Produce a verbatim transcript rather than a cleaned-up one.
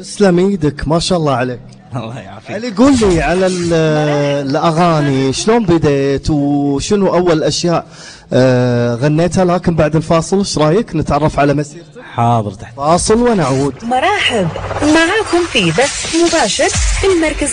تسلم ايدك ما شاء الله عليك. الله يعافيك. علي قول لي على الاغاني شلون بديت وشنو اول اشياء آه غنيتها، لكن بعد الفاصل ايش رايك نتعرف على مسيرتك؟ حاضر تحت. فاصل ونعود. مرحب معاكم في بث مباشر في المركز